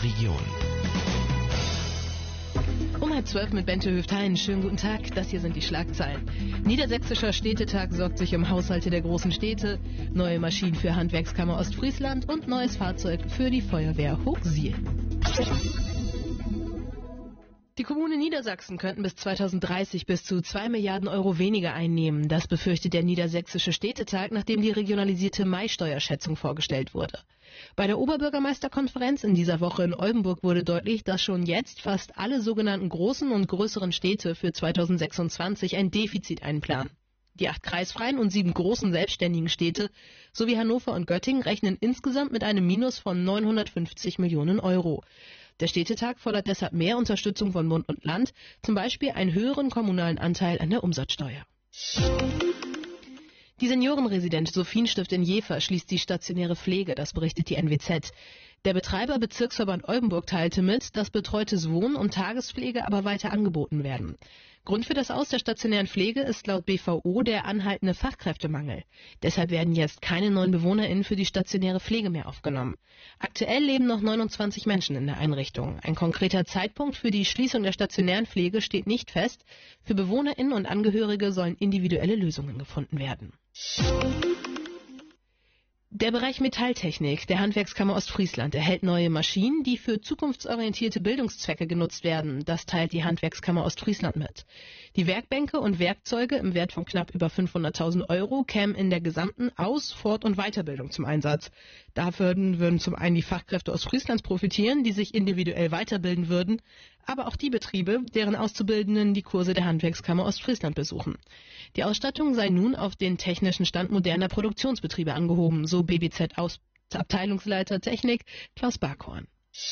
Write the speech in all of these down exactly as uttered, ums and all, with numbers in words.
Region. Um halb zwölf mit Bente Höft-Hein. Schönen guten Tag, das hier sind die Schlagzeilen. Niedersächsischer Städtetag sorgt sich um Haushalte der großen Städte, neue Maschinen für Handwerkskammer Ostfriesland und neues Fahrzeug für die Feuerwehr Hochsiel. Die Kommunen Niedersachsen könnten bis zweitausenddreißig bis zu zwei Milliarden Euro weniger einnehmen. Das befürchtet der Niedersächsische Städtetag, nachdem die regionalisierte Mai-Steuerschätzung vorgestellt wurde. Bei der Oberbürgermeisterkonferenz in dieser Woche in Oldenburg wurde deutlich, dass schon jetzt fast alle sogenannten großen und größeren Städte für zweitausendsechsundzwanzig ein Defizit einplanen. Die acht kreisfreien und sieben großen selbstständigen Städte sowie Hannover und Göttingen rechnen insgesamt mit einem Minus von neunhundertfünfzig Millionen Euro. Der Städtetag fordert deshalb mehr Unterstützung von Bund und Land, zum Beispiel einen höheren kommunalen Anteil an der Umsatzsteuer. Die Seniorenresidenz Sophienstift in Jever schließt die stationäre Pflege, das berichtet die N W Z. Der Betreiber Bezirksverband Oldenburg teilte mit, dass betreutes Wohnen und Tagespflege aber weiter angeboten werden. Grund für das Aus der stationären Pflege ist laut B V O der anhaltende Fachkräftemangel. Deshalb werden jetzt keine neuen BewohnerInnen für die stationäre Pflege mehr aufgenommen. Aktuell leben noch neunundzwanzig Menschen in der Einrichtung. Ein konkreter Zeitpunkt für die Schließung der stationären Pflege steht nicht fest. Für BewohnerInnen und Angehörige sollen individuelle Lösungen gefunden werden. Der Bereich Metalltechnik der Handwerkskammer Ostfriesland erhält neue Maschinen, die für zukunftsorientierte Bildungszwecke genutzt werden. Das teilt die Handwerkskammer Ostfriesland mit. Die Werkbänke und Werkzeuge im Wert von knapp über fünfhunderttausend Euro kämen in der gesamten Aus-, Fort- und Weiterbildung zum Einsatz. Dafür würden zum einen die Fachkräfte Ostfrieslands profitieren, die sich individuell weiterbilden würden, aber auch die Betriebe, deren Auszubildenden die Kurse der Handwerkskammer Ostfriesland besuchen. Die Ausstattung sei nun auf den technischen Stand moderner Produktionsbetriebe angehoben, so B B Z-Abteilungsleiter Technik Klaus Barkhorn.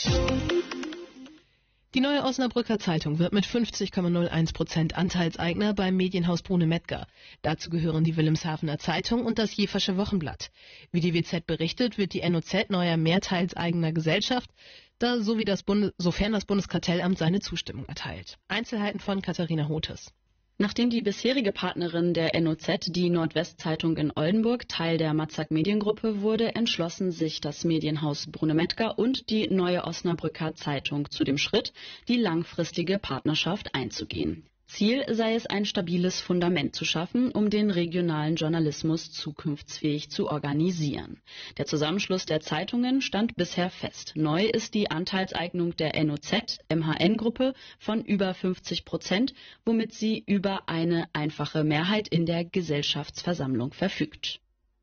Die Neue Osnabrücker Zeitung wird mit fünfzig Komma null eins Prozent Anteilseigner beim Medienhaus Brune-Mettger. Dazu gehören die Wilhelmshavener Zeitung und das Jeversche Wochenblatt. Wie die W Z berichtet, wird die N O Z neuer mehrteilseigener Gesellschaft, da so wie das Bundes- sofern das Bundeskartellamt seine Zustimmung erteilt. Einzelheiten von Katharina Hotes. Nachdem die bisherige Partnerin der N O Z, die Nordwestzeitung in Oldenburg, Teil der Matzak Mediengruppe wurde, entschlossen sich das Medienhaus Brune-Mettger und die Neue Osnabrücker Zeitung zu dem Schritt, die langfristige Partnerschaft einzugehen. Ziel sei es, ein stabiles Fundament zu schaffen, um den regionalen Journalismus zukunftsfähig zu organisieren. Der Zusammenschluss der Zeitungen stand bisher fest. Neu ist die Anteilseignung der N O Z-M H N-Gruppe von über fünfzig Prozent, womit sie über eine einfache Mehrheit in der Gesellschaftsversammlung verfügt.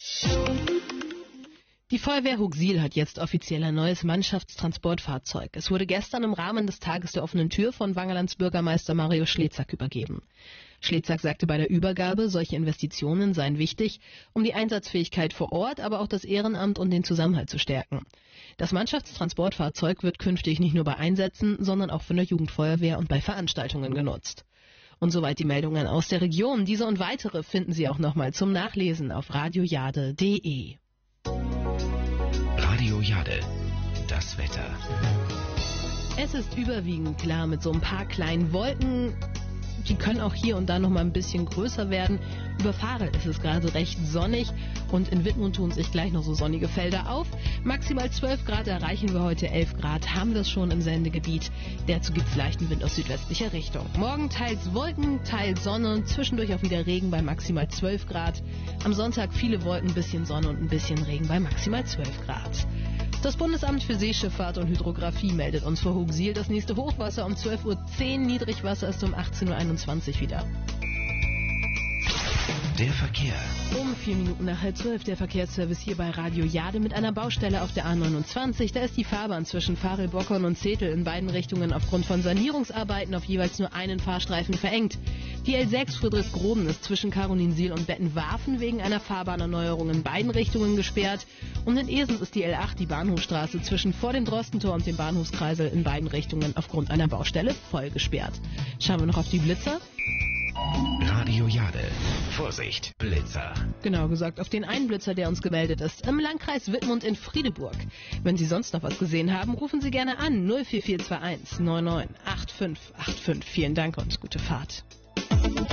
Die Feuerwehr Hochsiel hat jetzt offiziell ein neues Mannschaftstransportfahrzeug. Es wurde gestern im Rahmen des Tages der offenen Tür von Wangerlands Bürgermeister Mario Schlezack übergeben. Schlezack sagte bei der Übergabe, solche Investitionen seien wichtig, um die Einsatzfähigkeit vor Ort, aber auch das Ehrenamt und den Zusammenhalt zu stärken. Das Mannschaftstransportfahrzeug wird künftig nicht nur bei Einsätzen, sondern auch von der Jugendfeuerwehr und bei Veranstaltungen genutzt. Und soweit die Meldungen aus der Region. Diese und weitere finden Sie auch nochmal zum Nachlesen auf radiojade punkt de. Radio Jade, das Wetter. Es ist überwiegend klar mit so ein paar kleinen Wolken. Die können auch hier und da noch mal ein bisschen größer werden. Über Farel ist es gerade recht sonnig und in Wittmund tun sich gleich noch so sonnige Felder auf. Maximal zwölf Grad erreichen wir heute, elf Grad haben wir es schon im Sendegebiet. Dazu gibt es leichten Wind aus südwestlicher Richtung. Morgen teils Wolken, teils Sonne, zwischendurch auch wieder Regen bei maximal zwölf Grad. Am Sonntag viele Wolken, ein bisschen Sonne und ein bisschen Regen bei maximal zwölf Grad. Das Bundesamt für Seeschifffahrt und Hydrographie meldet uns vor Hochsiel das nächste Hochwasser um zwölf Uhr zehn, Niedrigwasser ist um achtzehn Uhr einundzwanzig wieder. Der Verkehr. Um vier Minuten nach halb zwölf der Verkehrsservice hier bei Radio Jade mit einer Baustelle auf der A neunundzwanzig. Da ist die Fahrbahn zwischen Farel-Bockern und Zetel in beiden Richtungen aufgrund von Sanierungsarbeiten auf jeweils nur einen Fahrstreifen verengt. Die L sechs Friedrichsgroden ist zwischen Karolinsiel und Bettenwarfen wegen einer Fahrbahnerneuerung in beiden Richtungen gesperrt. Und in Esens ist die L acht, die Bahnhofstraße, zwischen vor dem Drostentor und dem Bahnhofskreisel in beiden Richtungen aufgrund einer Baustelle voll gesperrt. Schauen wir noch auf die Blitzer. Radio Jade. Vorsicht, Blitzer. Genau gesagt, auf den einen Blitzer, der uns gemeldet ist, im Landkreis Wittmund in Friedeburg. Wenn Sie sonst noch was gesehen haben, rufen Sie gerne an null vier vier zwei eins neun neun acht fünf acht fünf. Vielen Dank und gute Fahrt.